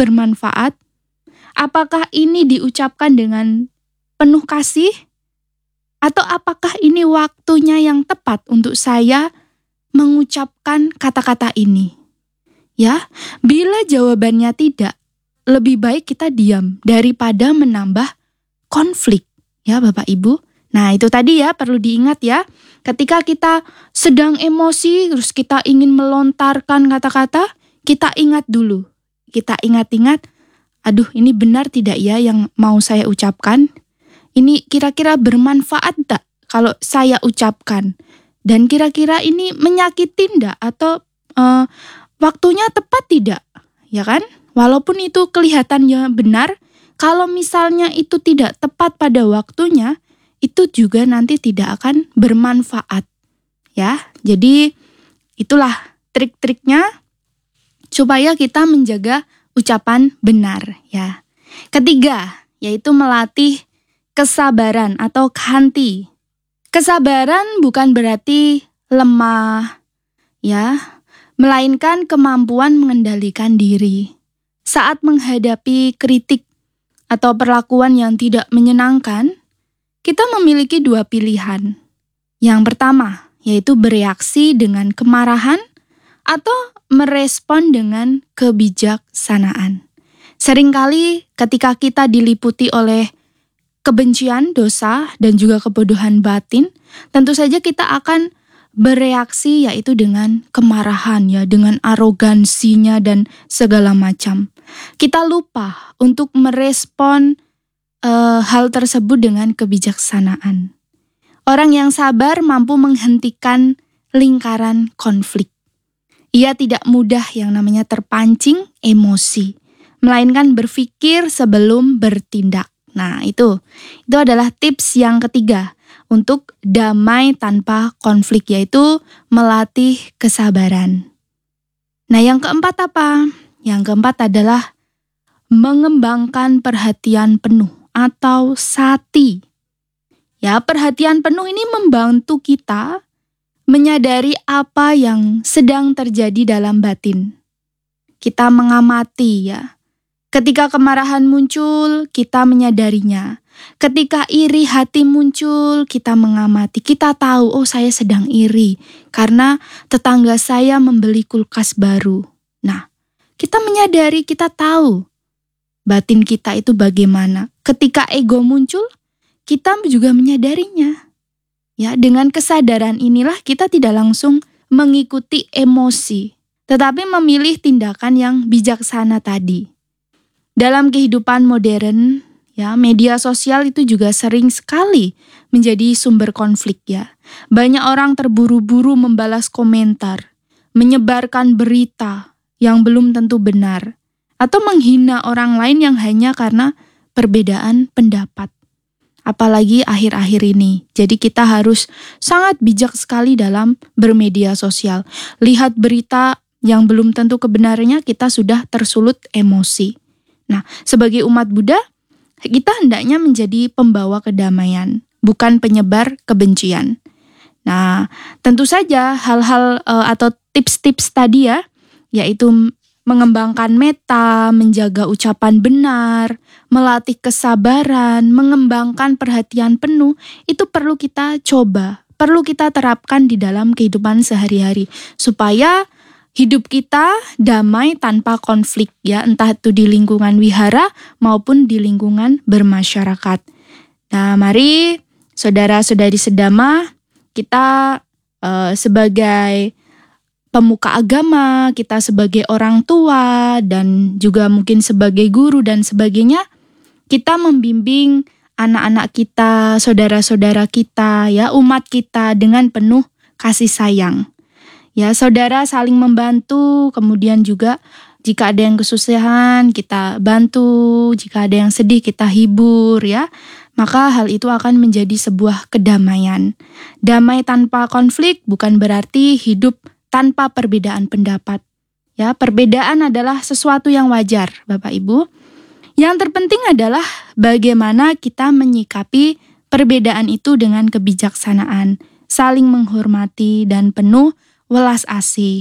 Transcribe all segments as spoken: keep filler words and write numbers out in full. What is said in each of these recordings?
bermanfaat? Apakah ini diucapkan dengan penuh kasih? Atau apakah ini waktunya yang tepat untuk saya mengucapkan kata-kata ini? Ya, bila jawabannya tidak, lebih baik kita diam daripada menambah konflik. Ya Bapak Ibu. Nah itu tadi ya perlu diingat ya. Ketika kita sedang emosi terus kita ingin melontarkan kata-kata, kita ingat dulu. Kita ingat-ingat, aduh ini benar tidak ya yang mau saya ucapkan? Ini kira-kira bermanfaat tak kalau saya ucapkan? Dan kira-kira ini menyakiti enggak? Atau uh, waktunya tepat tidak? Ya kan? Walaupun itu kelihatannya benar, kalau misalnya itu tidak tepat pada waktunya, itu juga nanti tidak akan bermanfaat. Ya, jadi itulah trik-triknya supaya kita menjaga ucapan benar. Ya. Ketiga, yaitu melatih kesabaran atau khanti. Kesabaran bukan berarti lemah, ya, melainkan kemampuan mengendalikan diri. Saat menghadapi kritik atau perlakuan yang tidak menyenangkan, kita memiliki dua pilihan. Yang pertama, yaitu bereaksi dengan kemarahan atau merespon dengan kebijaksanaan. Seringkali ketika kita diliputi oleh kebencian, dosa, dan juga kebodohan batin, tentu saja kita akan bereaksi yaitu dengan kemarahan ya, dengan arogansinya dan segala macam. Kita lupa untuk merespon uh, hal tersebut dengan kebijaksanaan. Orang yang sabar mampu menghentikan lingkaran konflik. Ia tidak mudah yang namanya terpancing emosi, melainkan berpikir sebelum bertindak. Nah itu, itu adalah tips yang ketiga untuk damai tanpa konflik, yaitu melatih kesabaran. Nah yang keempat apa? Yang keempat adalah mengembangkan perhatian penuh atau sati. Ya, perhatian penuh ini membantu kita menyadari apa yang sedang terjadi dalam batin. Kita mengamati ya. Ketika kemarahan muncul, kita menyadarinya. Ketika iri hati muncul, kita mengamati. Kita tahu, oh saya sedang iri karena tetangga saya membeli kulkas baru. Nah, kita menyadari, kita tahu batin kita itu bagaimana. Ketika ego muncul, kita juga menyadarinya. Ya, dengan kesadaran inilah kita tidak langsung mengikuti emosi, tetapi memilih tindakan yang bijaksana tadi. Dalam kehidupan modern, ya, media sosial itu juga sering sekali menjadi sumber konflik ya. Banyak orang terburu-buru membalas komentar, menyebarkan berita yang belum tentu benar, atau menghina orang lain yang hanya karena perbedaan pendapat. Apalagi akhir-akhir ini. Jadi kita harus sangat bijak sekali dalam bermedia sosial. Lihat berita yang belum tentu kebenarannya, kita sudah tersulut emosi. Nah, sebagai umat Buddha, kita hendaknya menjadi pembawa kedamaian, bukan penyebar kebencian. Nah, tentu saja hal-hal uh, atau tips-tips tadi ya, yaitu mengembangkan meta, menjaga ucapan benar, melatih kesabaran, mengembangkan perhatian penuh, itu perlu kita coba, perlu kita terapkan di dalam kehidupan sehari-hari, supaya hidup kita damai tanpa konflik ya, entah itu di lingkungan wihara maupun di lingkungan bermasyarakat. Nah, mari saudara-saudari sedama, kita uh, sebagai pemuka agama, kita sebagai orang tua dan juga mungkin sebagai guru dan sebagainya, kita membimbing anak-anak kita, saudara-saudara kita, ya, umat kita dengan penuh kasih sayang. Ya, saudara saling membantu, kemudian juga jika ada yang kesusahan kita bantu, jika ada yang sedih kita hibur ya. Maka hal itu akan menjadi sebuah kedamaian. Damai tanpa konflik bukan berarti hidup tanpa perbedaan pendapat. Ya, perbedaan adalah sesuatu yang wajar, Bapak Ibu. Yang terpenting adalah bagaimana kita menyikapi perbedaan itu dengan kebijaksanaan, saling menghormati dan penuh welas asih.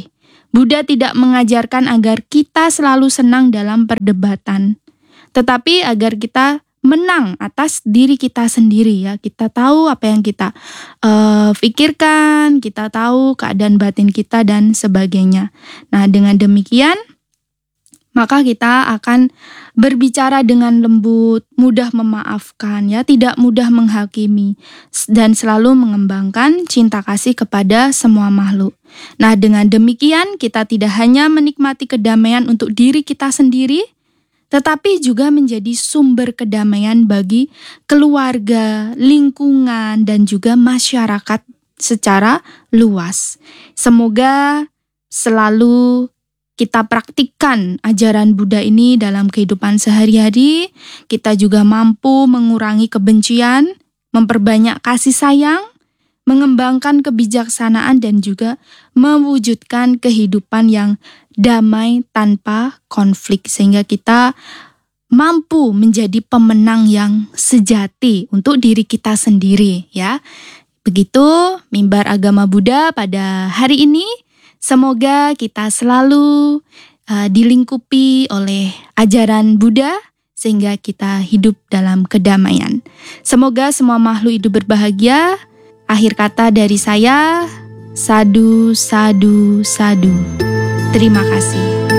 Buddha tidak mengajarkan agar kita selalu senang dalam perdebatan, tetapi agar kita menang atas diri kita sendiri ya. Kita tahu apa yang kita uh, pikirkan, kita tahu keadaan batin kita dan sebagainya. Nah, dengan demikian maka kita akan berbicara dengan lembut, mudah memaafkan ya, tidak mudah menghakimi, dan selalu mengembangkan cinta kasih kepada semua makhluk. Nah, dengan demikian kita tidak hanya menikmati kedamaian untuk diri kita sendiri, tetapi juga menjadi sumber kedamaian bagi keluarga, lingkungan, dan juga masyarakat secara luas. Semoga selalu kita praktikkan ajaran Buddha ini dalam kehidupan sehari-hari. Kita juga mampu mengurangi kebencian, memperbanyak kasih sayang, mengembangkan kebijaksanaan, dan juga mewujudkan kehidupan yang damai tanpa konflik. Sehingga kita mampu menjadi pemenang yang sejati untuk diri kita sendiri ya. Begitu mimbar agama Buddha pada hari ini. Semoga kita selalu uh, dilingkupi oleh ajaran Buddha sehingga kita hidup dalam kedamaian. Semoga semua makhluk hidup berbahagia. Akhir kata dari saya, sadu, sadu, sadu. Terima kasih.